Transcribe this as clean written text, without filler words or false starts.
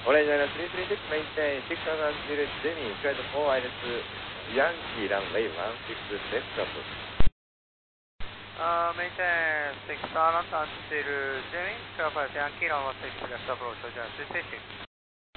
Orange Island 336, maintain 600 Jimmy, try to 4 ILS, Yankee runway 16 left approach. Maintain 600 Jimmy, 12 Yankee runway 16 left approach, Roger, 336.